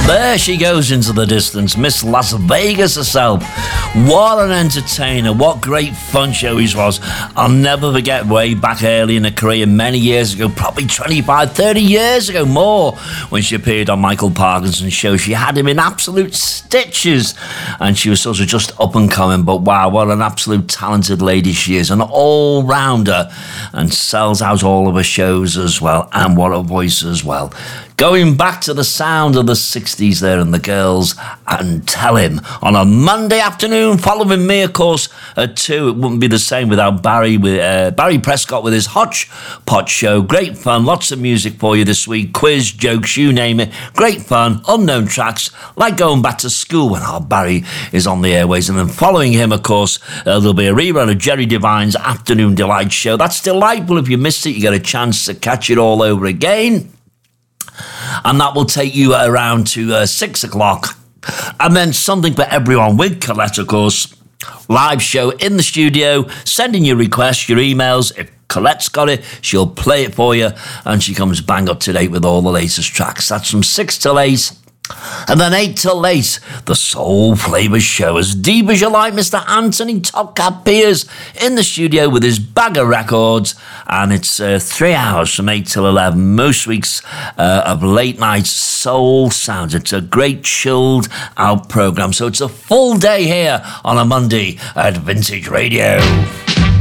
There she goes into the distance, Miss Las Vegas herself. What an entertainer, what great fun show he was. I'll never forget way back early in her career, many years ago, probably 25, 30 years ago, more, when she appeared on Michael Parkinson's show. She had him in absolute stitches, and she was sort of just up and coming, but wow, what an absolute talented lady she is, an all-rounder, and sells out all of her shows as well, and what a voice as well. Going back to the sound of the 60s there and the girls, and Tell Him on a Monday afternoon, following me, of course, at 2. It wouldn't be the same without Barry Prescott with his Hodgepodge show. Great fun, lots of music for you this week, quiz, jokes, you name it. Great fun, unknown tracks, like going back to school when our Barry is on the airways. And then following him, of course, there'll be a rerun of Jerry Devine's Afternoon Delight show. That's delightful. If you missed it, you get a chance to catch it all over again. And that will take you around to 6 o'clock. And then Something for Everyone with Colette, of course. Live show in the studio. Send in your requests, your emails. If Colette's got it, she'll play it for you. And she comes bang up to date with all the latest tracks. That's from 6 till 8. And then 8 till 8, the Soul Flavours show. As deep as you like, Mr. Anthony Top Cat Piers in the studio with his bag of records. And it's 3 hours from 8 till 11, most weeks of late night soul sounds. It's a great chilled out programme. So it's a full day here on a Monday at Vintage Radio.